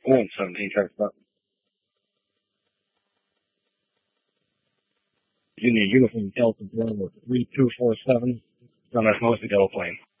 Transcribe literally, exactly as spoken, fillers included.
One seventeen, check that. You need uniform Delta Bravo three two four seven. Done as most of the plane.